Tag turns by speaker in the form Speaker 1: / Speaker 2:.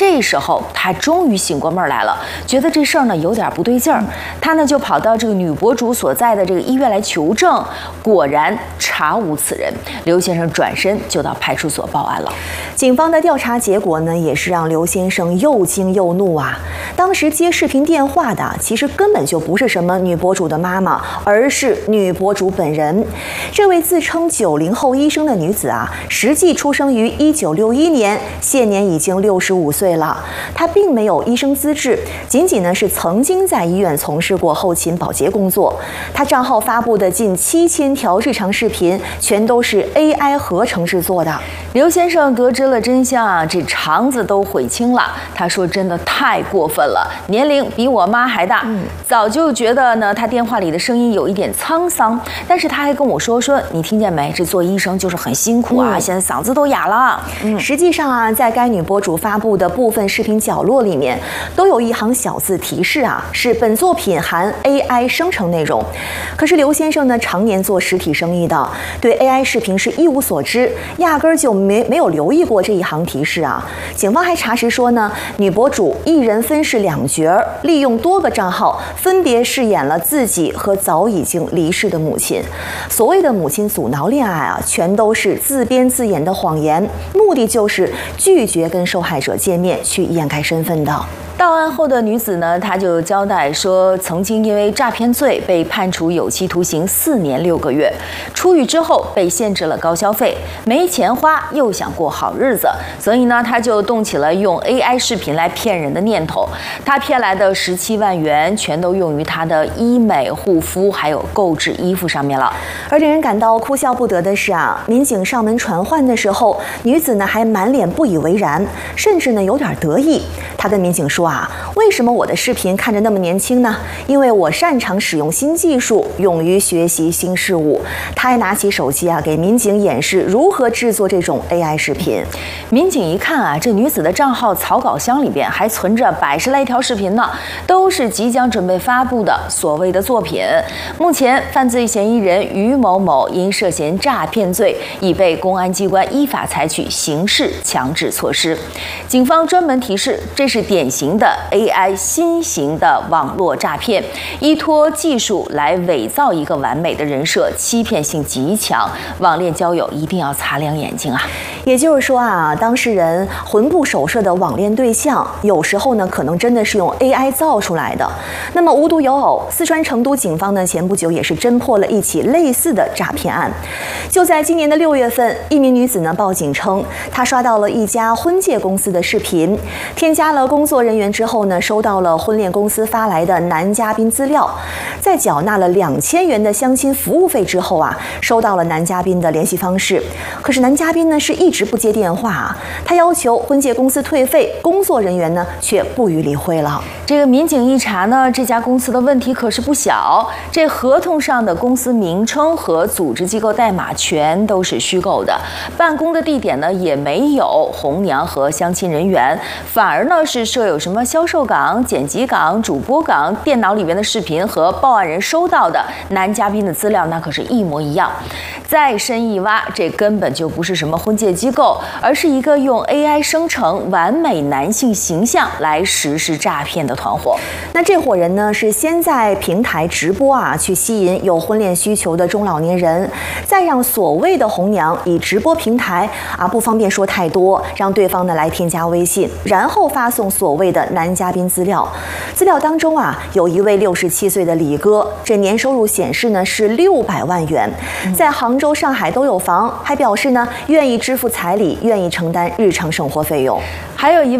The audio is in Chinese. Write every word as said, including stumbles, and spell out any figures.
Speaker 1: 这时候他终于醒过味儿来了，觉得这事儿呢有点不对劲儿，他呢就跑到这个女博主所在的这个医院来求证，果然查无此人。刘先生转身就到派出所报案了。
Speaker 2: 警方的调查结果呢，也是让刘先生又惊又怒啊！当时接视频电话的，其实根本就不是什么女博主的妈妈，而是女博主本人。这位自称九零后医生的女子啊，实际出生于一九六一年，现年已经六十五岁了。她并没有医生资质，仅仅呢是曾经在医院从事过后勤保洁工作。她账号发布的近七千条日常视频，全都是 A I 合成制作的。
Speaker 1: 刘先生得知了真相啊，这肠子都悔青了。他说：“真的太过分了，年龄比我妈还大，嗯、早就觉得呢，他电话里的声音有一点沧桑。但是他还跟我说说，你听见没？这做医生就是很辛苦啊，嗯、现在嗓子都哑了。嗯”
Speaker 2: 实际上啊，在该女博主发布的部分视频角落里面，都有一行小字提示啊，是本作品含 A I 生成内容。可是刘先生呢，常年做实体生意的，对 A I 视频是一无所知，压根儿就没没有留意过这一行提示啊。警方还查实说呢，女博主一人分饰两角，利用多个账号分别饰演了自己和早已经离世的母亲。所谓的母亲阻挠恋爱啊，全都是自编自演的谎言，目的就是拒绝跟受害者见面，去掩盖身份的。
Speaker 1: 到案后的女子呢，她就交代说，曾经因为诈骗罪被判处有期徒刑四年六个月，出狱之后被限制了高消费，没钱花，又想过好日子，所以呢，她就动起了用 A I 视频来骗人的念头。她骗来的十七万元，全都用于她的医美、护肤还有购置衣服上面了。
Speaker 2: 而令人感到哭笑不得的是啊，民警上门传唤的时候，女子呢还满脸不以为然，甚至呢有点得意。她跟民警说啊，为什么我的视频看着那么年轻呢？因为我擅长使用新技术，勇于学习新事物。他还拿起手机啊，给民警演示如何制作这种 A I 视频。
Speaker 1: 民警一看啊，这女子的账号草稿箱里边还存着百十来条视频呢，都是即将准备发布的所谓的作品。目前，犯罪嫌疑人于某某因涉嫌诈骗罪，已被公安机关依法采取刑事强制措施。警方专门提示，这是典型的 A I 新型的网络诈骗，依托技术来伪造一个完美的人设，欺骗性极强。网恋交友一定要擦亮眼睛啊！
Speaker 2: 也就是说啊，当事人魂不守舍的网恋对象，有时候呢可能真的是用 A I 造出来的。那么无独有偶，四川成都警方呢前不久也是侦破了一起类似的诈骗案。就在今年的六月份，一名女子呢报警称，她刷到了一家婚介公司的视频，添加了工作人员之后呢，收到了婚恋公司发来的男嘉宾资料，在缴纳了两千元的相亲服务费之后啊，收到了男嘉宾的联系方式。可是男嘉宾呢是一直不接电话啊，他要求婚介公司退费，工作人员呢却不予理会了。
Speaker 1: 这个民警一查呢，这家公司的问题可是不小，这合同上的公司名称和组织机构代码全都是虚构的，办公的地点呢也没有红娘和相亲人员，反而呢是设有什么销售岗、剪辑岗、主播岗，电脑里面的视频和报案人收到的男嘉宾的资料那可是一模一样。再深一挖，这根本就不是什么婚介机构，而是一个用 A I 生成完美男性形象来实施诈骗的团伙。
Speaker 2: 那这伙人呢，是先在平台直播啊，去吸引有婚恋需求的中老年人，再让所谓的红娘以直播平台啊，不方便说太多，让对方呢来添加微信，然后发送所谓的男嘉宾资料。资料当中啊，有一位六十七岁的李哥，这年收入显示呢是六百万元，在杭州、上海都有房，还表示呢愿意支付彩礼，愿意承担日常生活费用。
Speaker 1: 还有一位